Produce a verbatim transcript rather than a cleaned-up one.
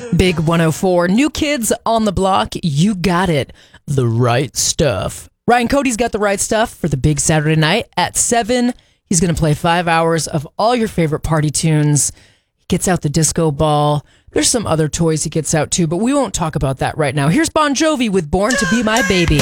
Big one oh four. New Kids on the Block. You got it. The right stuff. Ryan Cody's got the right stuff for the big Saturday night at seven. He's going to play five hours of all your favorite party tunes. He gets out the disco ball. There's some other toys he gets out too, but we won't talk about that right now. Here's Bon Jovi with Born to Be My Baby.